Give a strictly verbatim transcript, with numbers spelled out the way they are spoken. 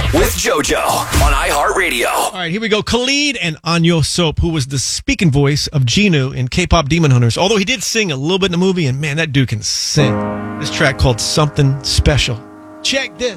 with JoJo on iHeartRadio. All right, here we go. Khalid and Anyo Soap, who was the speaking voice of Genu in K-pop Demon Hunters. Although he did sing a little bit in the movie, and man, that dude can sing. This track called Something Special. Check this.